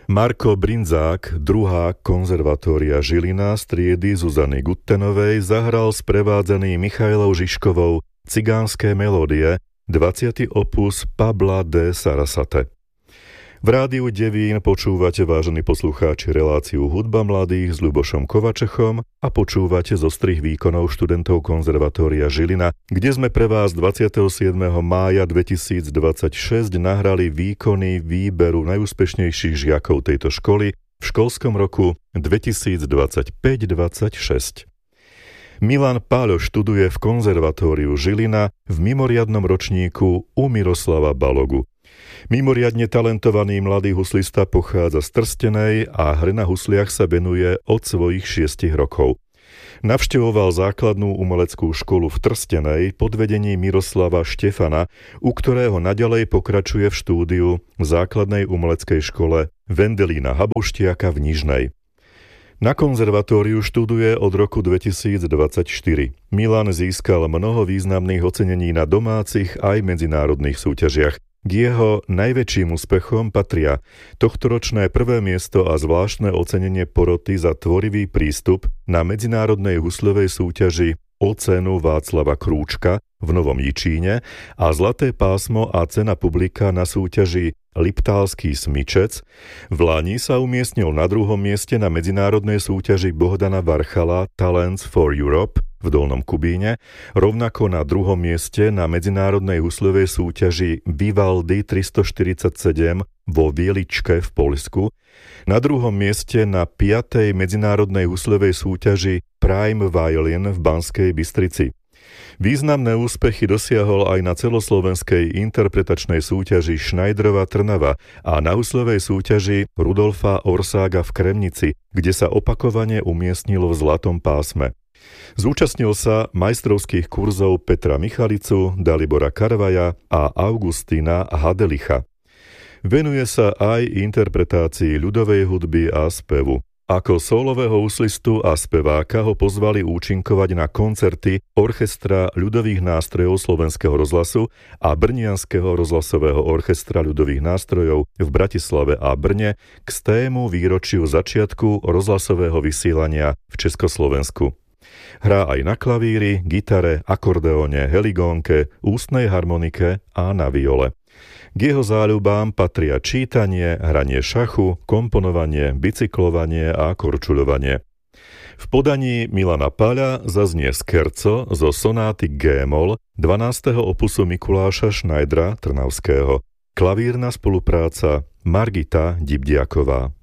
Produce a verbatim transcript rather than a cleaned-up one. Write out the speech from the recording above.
Marko Brinzák, druhá konzervatória Žilina z triedy Zuzany Guttenovej, zahral sprevádzaný Michailou Žižkovou Cigánske melódie, dvadsiaty opus Pabla de Sarasate. V rádiu Devín počúvate, vážení poslucháči, reláciu Hudba mladých s Ľubošom Kovačechom a počúvate zostrih výkonov študentov konzervatória Žilina, kde sme pre vás dvadsiateho siedmeho mája dvetisícdvadsaťšesť nahrali výkony výberu najúspešnejších žiakov tejto školy v školskom roku dvetisícdvadsaťpäť dvadsaťšesť. Milan Páľo študuje v konzervatóriu Žilina v mimoriadnom ročníku u Miroslava Balogu. Mimoriadne talentovaný mladý huslista pochádza z Trstenej a hre na husliach sa venuje od svojich šiestich rokov. Navštevoval základnú umeleckú školu v Trstenej pod vedením Miroslava Štefana, u ktorého naďalej pokračuje v štúdiu v základnej umeleckej škole Vendelína Habuštiaka v Nižnej. Na konzervatóriu študuje od roku dvetisícdvadsaťštyri. Milan získal mnoho významných ocenení na domácich aj medzinárodných súťažiach. K jeho najväčším úspechom patria tohtoročné prvé miesto a zvláštne ocenenie poroty za tvorivý prístup na medzinárodnej husľovej súťaži o cenu Václava Krúčka v Novom Jičíne a zlaté pásmo a cena publika na súťaži Liptálský smyčec. V lani sa umiestnil na druhom mieste na medzinárodnej súťaži Bohdana Varchala Talents for Europe v Dolnom Kubíne, rovnako na druhom mieste na medzinárodnej husľovej súťaži Vivaldi tristoštyridsaťsedem vo Vieličke v Poľsku, na druhom mieste na piatej medzinárodnej husľovej súťaži Prime Violin v Banskej Bystrici. Významné úspechy dosiahol aj na celoslovenskej interpretačnej súťaži Schneiderova Trnava a na husľovej súťaži Rudolfa Orsága v Kremnici, kde sa opakovane umiestnil v zlatom pásme. Zúčastnil sa majstrovských kurzov Petra Michalicu, Dalibora Karvaja a Augustína Hadelicha. Venuje sa aj interpretácii ľudovej hudby a spevu. Ako sólového huslistu a speváka ho pozvali účinkovať na koncerty Orchestra ľudových nástrojov Slovenského rozhlasu a Brnianského rozhlasového orchestra ľudových nástrojov v Bratislave a Brne k stému výročiu začiatku rozhlasového vysielania v Československu. Hrá aj na klavíri, gitare, akordeóne, heligónke, ústnej harmonike a na viole. K jeho záľubám patria čítanie, hranie šachu, komponovanie, bicyklovanie a korčuľovanie. V podaní Milana Páľa zaznie skerco zo sonáty G-moll dvanásteho opusu Mikuláša Schneidera Trnavského. Klavírna spolupráca Margita Dibdiaková.